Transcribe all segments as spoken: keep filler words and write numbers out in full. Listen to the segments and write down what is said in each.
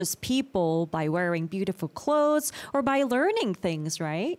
people by wearing beautiful clothes or by learning things, right?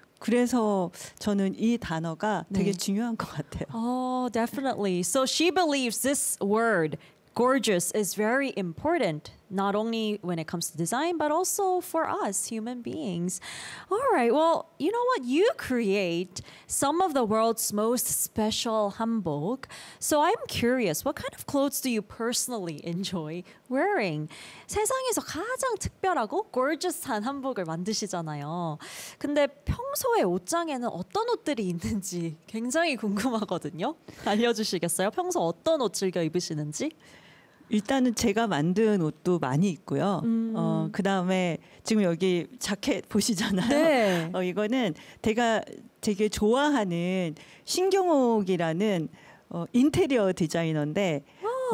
그래서 저는 이 단어가 되게 네. 중요한 것 같아요. Oh, definitely. So she believes this word, gorgeous, is very important, not only when it comes to design, but also for us human beings. All right. Well, you know what? You create some of the world's most special hanbok. So I'm curious, what kind of clothes do you personally enjoy wearing? 세상에서 가장 특별하고 gorgeous한 한복을 만드시잖아요. 근데 평소에 옷장에는 어떤 옷들이 있는지 굉장히 궁금하거든요. 알려주시겠어요? 평소 어떤 옷 즐겨 입으시는지? 일단은 제가 만든 옷도 많이 있고요. 음. 어, 그다음에 지금 여기 자켓 보시잖아요. 네. 어, 이거는 제가 되게 좋아하는 신경옥이라는 어, 인테리어 디자이너인데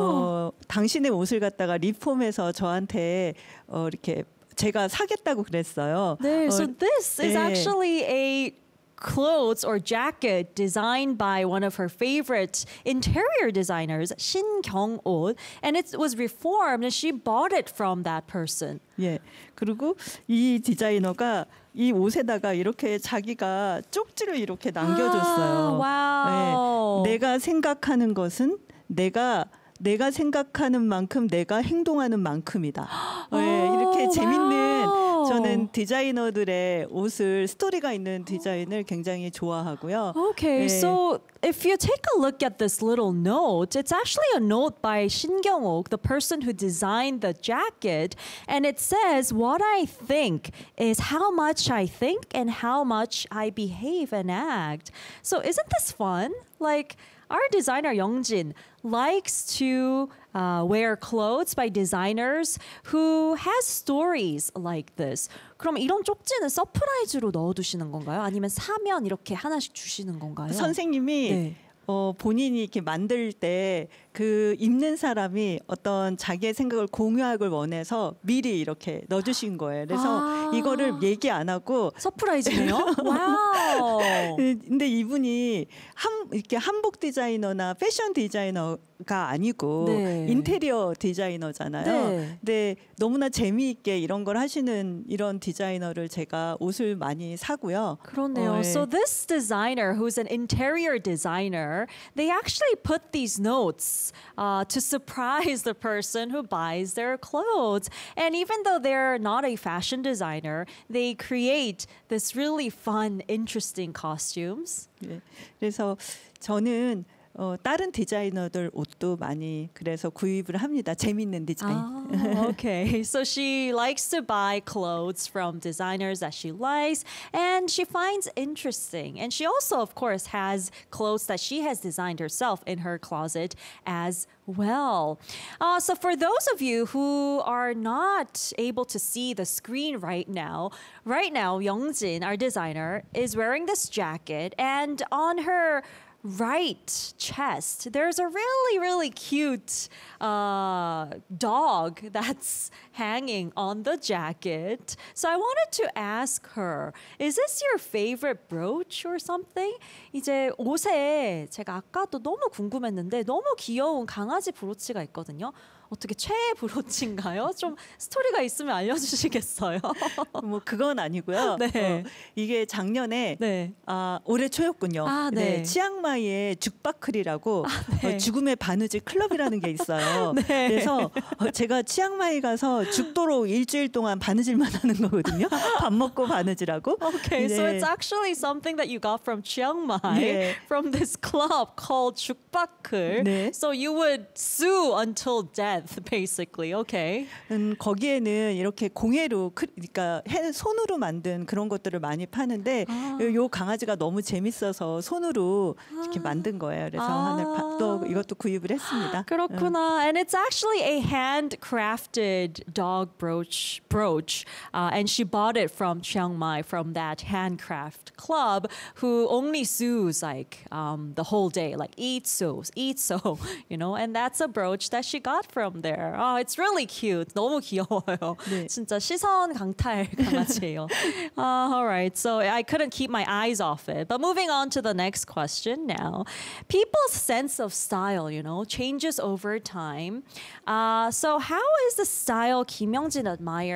어, 당신의 옷을 갖다가 리폼해서 저한테 어, 이렇게 제가 사겠다고 그랬어요. 네, 어, so this is 네. actually a clothes or jacket designed by one of her favorite interior designers, Shin Kyung-od, and it was reformed and she bought it from that person. 예. 그리고 이 디자이너가 이 옷에다가 이렇게 자기가 쪽지를 이렇게 남겨줬어요. 아, 와우. 네. 내가 생각하는 것은 내가 내가 생각하는 만큼 내가 행동하는 만큼이다. 네, 이렇게 재밌는 와우. 저는 디자이너들의 옷을 스토리가 있는 디자인을 굉장히 좋아하고요. Okay, 네. so if you take a look at this little note, it's actually a note by Shin Kyung-ok, the person who designed the jacket, and it says, "What I think is how much I think and how much I behave and act." So isn't this fun? Like, our designer Youngjin likes to uh, wear clothes by designers who has stories like this. 그럼 이런 쪽지는 서프라이즈로 넣어두시는 건가요? 아니면 사면 이렇게 하나씩 주시는 건가요? 선생님이 네. 어, 본인이 이렇게 만들 때 그 입는 사람이 어떤 자기의 생각을 공유하길 원해서 미리 이렇게 넣어주신 거예요. 그래서 아. 이거를 얘기 안 하고 서프라이즈네요. 와우. 근데 이분이 한 이렇게 한복 디자이너나 패션 디자이너가 아니고 네. 인테리어 디자이너잖아요. 네. 근데 너무나 재미있게 이런 걸 하시는 이런 디자이너를 제가 옷을 많이 사고요. 그렇네요. 어, 예. So this designer, who's an interior designer, they actually put these notes uh, to surprise the person who buys their clothes. And even though they're not a fashion designer, they create this really fun, interesting costumes. 예. 그래서 저는 어, 다른 디자이너들 옷도 많이 그래서 구입을 합니다. 재밌는 디자인. Oh, okay. So she likes to buy clothes from designers that she likes and she finds interesting. And she also, of course, has clothes that she has designed herself in her closet as well. Uh, so for those of you who are not able to see the screen right now, right now, Youngjin, our designer, is wearing this jacket and on her right chest, there's a really, really cute uh, dog that's hanging on the jacket. So I wanted to ask her, is this your favorite brooch or something? 이제 옷에 제가 아까도 너무 궁금했는데 너무 귀여운 강아지 브로치가 있거든요. 어떻게 최애 브로치인가요? 좀 스토리가 있으면 알려주시겠어요? 뭐 그건 아니고요. 네. 어, 이게 작년에 네. 아, 올해 초였군요. 아, 네. 네, 치앙마이의 죽바클이라고 네. 어, 죽음의 바느질 클럽이라는 게 있어요. 네. 그래서 어, 제가 치앙마이 가서 죽도록 일주일 동안 바느질만 하는 거거든요. 밥 먹고 바느질하고. Okay, so 네. it's actually something that you got from Chiang Mai, 네. from this club called Chukbakur. 네. So you would sue until death, basically. Okay. 음, 거기에는 이렇게 공예로 크- 그러니까 해- 손으로 만든 그런 것들을 많이 파는데 아. 요, 요 강아지가 너무 재밌어서 손으로 이렇게 만든 거예요. 그래서 아. 하늘 파- 또 이것도 구입을 했습니다. 그렇구나. And it's actually a handcrafted dog brooch brooch. Uh, and she bought it from Chiang Mai, from that handcraft club who only sews like um, the whole day, like eat sews, eat sew, you know, and that's a brooch that she got from from there. Oh, it's really cute. 너무 귀여워요. 네. 진짜 시선 강탈 강아지예요. uh, all right, so I couldn't keep my eyes off it. But moving on to the next question now. People's sense of style, you know, changes over time. Uh, so how is the style Kim Young-jin admires